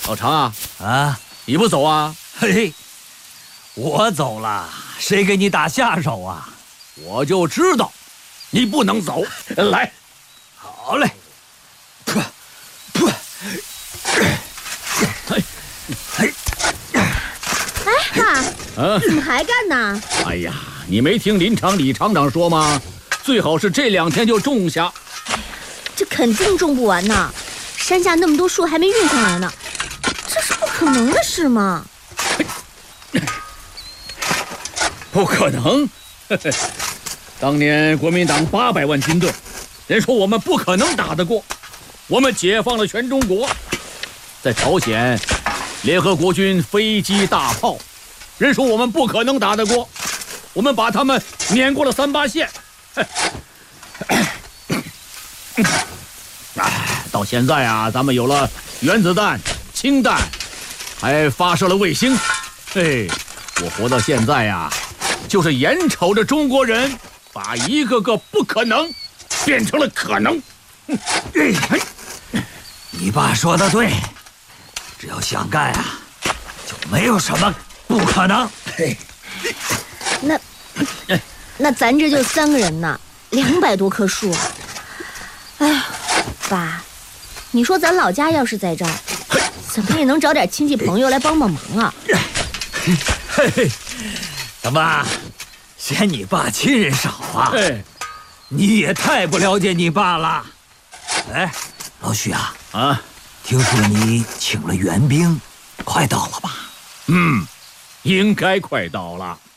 老常啊， 啊， 你不走啊？ 嘿嘿，我走了，谁给你打下手啊？ 我就知道，你不能走。来， 好嘞。 哎爸，怎么还干呢？ 哎呀，你没听林厂李厂长说吗？最好是这2天就种下。 这肯定种不完呐，山下那么多树还没运上来呢，这是不可能的事吗？ 不可能！当年国民党800万军队，人说我们不可能打得过，我们解放了全中国，在朝鲜，联合国军飞机大炮，人说我们不可能打得过，我们把他们碾过了3、8线。到现在啊，咱们有了原子弹、氢弹，还发射了卫星。嘿，我活到现在呀，就是眼瞅着中国人把一个个不可能变成了可能。 你爸说的对，只要想干啊，就没有什么不可能。 那咱这就3个人呢，200多棵树啊！哎呀，爸，你说咱老家要是在这儿，怎么也能找点亲戚朋友来帮帮忙啊？ 嘿嘿，怎么嫌你爸亲人少啊？你也太不了解你爸了。哎，老许啊，听说你请了援兵，快到了吧？ 应该快到了。